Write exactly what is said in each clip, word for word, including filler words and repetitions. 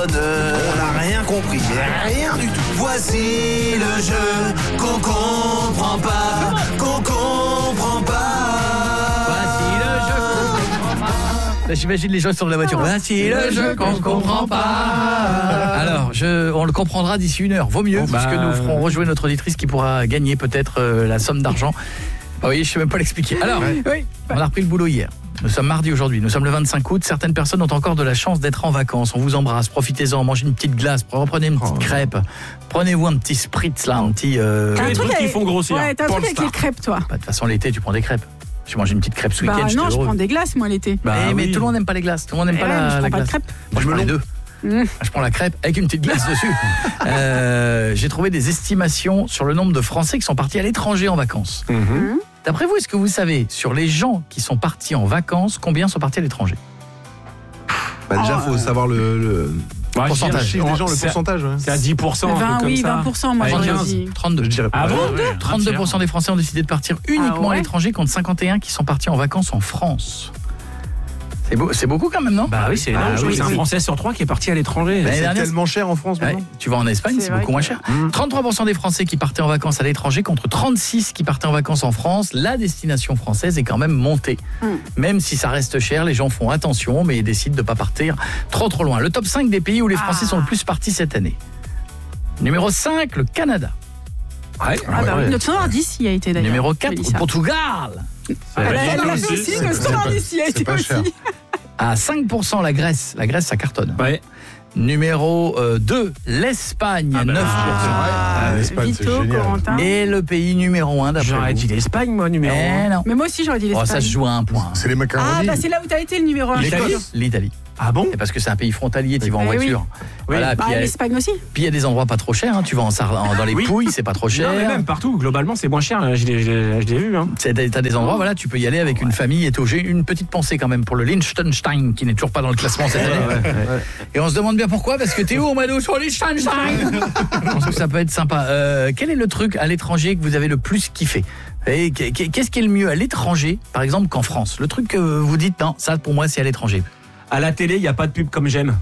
On n'a rien compris, rien du tout. Voici le jeu qu'on comprend pas, qu'on comprend pas. Voici le jeu qu'on comprend pas. Là, j'imagine les gens sur la voiture. Voici le jeu qu'on comprend pas. Alors, je, on le comprendra d'ici une heure. Vaut mieux, oh, bah... puisque nous ferons rejouer notre auditrice qui pourra gagner peut-être euh, la somme d'argent. Ah oui, je ne sais même pas l'expliquer. Alors, oui. On a repris le boulot hier. Nous sommes mardi aujourd'hui, nous sommes le vingt-cinq août. Certaines personnes ont encore de la chance d'être en vacances. On vous embrasse, profitez-en, mangez une petite glace, reprenez une petite oh. crêpe. Prenez-vous un petit spritz là, un petit... Euh... Un truc qui font grossir. Ouais, t'as un truc avec les crêpes, toi. Bah, de toute façon, l'été, tu prends des crêpes. Je mange une petite crêpe ce bah, week-end. Non, je, je prends des glaces, moi, l'été. Bah, eh, oui. Mais tout le monde n'aime pas les glaces. Tout le monde n'aime pas ouais, la, je la prends glace. Pas de crêpes. Moi, je prends les deux. Mmh. Je prends la crêpe avec une petite glace dessus. euh, j'ai trouvé des estimations sur le nombre de Français qui sont partis à l'étranger en vacances. Mmh. Mmh. D'après vous, est-ce que vous savez, sur les gens qui sont partis en vacances, combien sont partis à l'étranger? Bah déjà, il oh, faut euh... savoir le... le... Ouais, pourcentage. Des gens, le pourcentage. Ouais. C'est à dix pour cent. vingt, comme oui, ça. vingt pour cent. Moi, j'en ai dit. trente-deux. Je dirais pas. Ah bon ouais. trente-deux pour cent des Français ont décidé de partir uniquement ah ouais. à l'étranger, contre cinquante et un qui sont partis en vacances en France. C'est, beau, c'est beaucoup quand même, non? Bah oui, c'est énorme. Ah, oui, c'est un Français sur trois qui est parti à l'étranger. C'est dernière... tellement cher en France maintenant. Ouais, tu vas en Espagne, c'est, c'est beaucoup moins cher. Mmh. trente-trois pour cent des Français qui partaient en vacances à l'étranger contre trente-six qui partaient en vacances en France. La destination française est quand même montée. Mmh. Même si ça reste cher, les gens font attention, mais ils décident de ne pas partir trop trop loin. Le top cinq des pays où les Français ah. sont le plus partis cette année. Numéro cinq, le Canada. Ouais, ah bah, ouais. Notre standard dix y a été d'ailleurs. Numéro quatre, le Portugal. Ah, elle a aussi, aussi, le standard dix y a été aussi. À cinq pour cent, la Grèce. La Grèce, ça cartonne. Ouais. Numéro euh, deux, l'Espagne, ah bah neuf pour cent. Ah, ah, l'Espagne, Vito, c'est génial. Corentin. Et le pays numéro un d'après J'aurais vous. dit l'Espagne, moi, numéro eh un. Non. Mais moi aussi, j'aurais dit l'Espagne. Oh, ça se joue à un point. C'est les macaronis. Ah, bah c'est là où t'as été le numéro un. L'Italie. L'Italie. Ah bon? C'est parce que c'est un pays frontalier, tu vas en oui. voiture. Oui. Voilà, bah, puis l'Espagne aussi. Puis il y a des endroits pas trop chers, hein. Tu vas en Sar- en, dans les oui. Pouilles, c'est pas trop cher. Non, mais même partout, globalement, c'est moins cher. Je l'ai, je l'ai, je l'ai vu. Hein. C'est, t'as des endroits, voilà, tu peux y aller avec ouais. une famille et tout. J'ai une petite pensée quand même pour le Liechtenstein qui n'est toujours pas dans le classement cette année. Ouais, ouais. Et on se demande bien pourquoi, parce que t'es où, on m'a dit sur Liechtenstein. Je pense que ça peut être sympa. Euh, quel est le truc à l'étranger que vous avez le plus kiffé? Et qu'est-ce qui est le mieux à l'étranger, par exemple, qu'en France? Le truc que vous dites, non, ça pour moi c'est à l'étranger. À la télé, il n'y a pas de pub comme j'aime.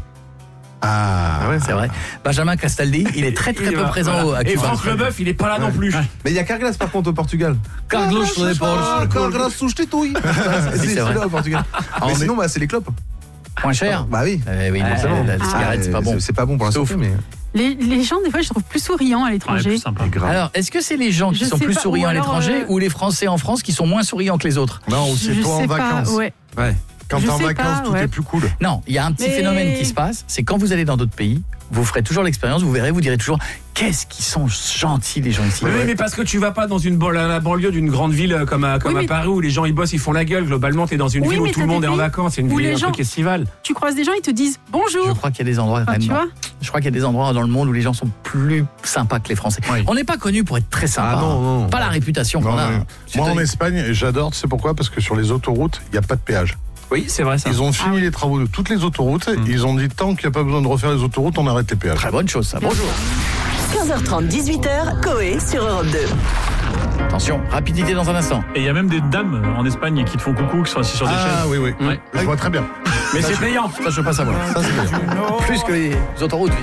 Ah, ouais, c'est vrai. Benjamin Castaldi, il est très très peu présent voilà. à Cuba. Et Franck Leboeuf, il est pas là ouais. non plus. Mais il y a Carglass par contre au Portugal. Carglass sur les Portugal. Carglass sous tes touilles. C'est là au Portugal. Mais sinon, bah, c'est les clopes. Moins cher. Bah oui. Euh, oui, non, bon. La cigarette, ah, c'est pas bon. C'est, c'est pas bon pour la santé, mais. Les, les gens, des fois, je trouve plus souriants à l'étranger. Ouais, sympa. Alors, est-ce que c'est les gens qui je sont plus pas, souriants alors, à l'étranger euh... ou les Français en France qui sont moins souriants que les autres? Non, ou c'est je toi en vacances. Pas, ouais. Ouais. Quand t'es en vacances, pas, tout ouais. est plus cool. Non, il y a un petit Mais... phénomène qui se passe, c'est quand vous allez dans d'autres pays, vous ferez toujours l'expérience, vous verrez, vous direz toujours qu'est-ce qu'ils sont gentils les gens ici. Oui, ouais. mais parce que tu vas pas dans une la banlieue d'une grande ville comme à, comme oui, à Paris où les gens ils bossent, ils font la gueule. Globalement, t'es dans une oui, ville où tout le monde est en vacances, c'est une ville un truc estival. Tu croises des gens, ils te disent bonjour. Je crois qu'il y a des endroits ah, tu vois Je crois qu'il y a des endroits dans le monde où les gens sont plus sympas que les Français. Oui. On n'est pas connu pour être très sympa. Ah, non, non. Pas la réputation non, qu'on a. Moi en Espagne, j'adore, tu sais pourquoi? Parce que sur les autoroutes, il n'y a pas de péage. Oui, c'est vrai ça. Ils ont fini ah, les travaux de toutes les autoroutes. Mmh. Ils ont dit tant qu'il n'y a pas besoin de refaire les autoroutes, on arrête les péages. Très bonne chose ça. Bonjour. quinze heures trente, dix-huit heures, Coé sur Europe deux. Attention, rapidité dans un instant. Et il y a même des dames en Espagne qui te font coucou, qui sont assises sur des ah, chaises. Ah oui, oui. Ouais. Je vois très bien. Mais ça, c'est je... payant. Ça, je veux pas savoir. Ça, c'est payant. Plus que les autoroutes, oui.